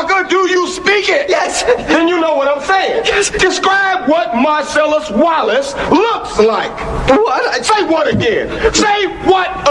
Parker, do you speak it? Yes. Then you know what I'm saying. Yes. Describe what Marcellus Wallace looks like. What? Say what again? Say what